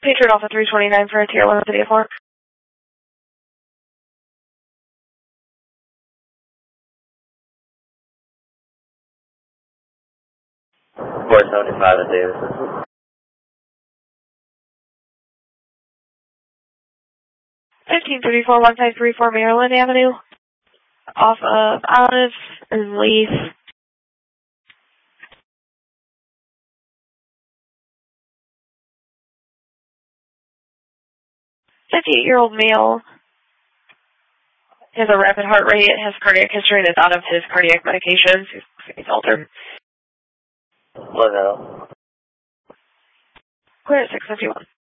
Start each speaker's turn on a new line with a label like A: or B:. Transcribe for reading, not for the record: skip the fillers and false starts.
A: Patriot Alpha 329 for a Tier 1 City of 4.
B: .475 at Davis.
A: 1534 1534 Maryland Avenue. Off of Olive and Leaf. 58-year-old male. He has a rapid heart rate, has cardiac history, and is out of his cardiac medications. He's altered.
B: Look out.
A: Clear at 651.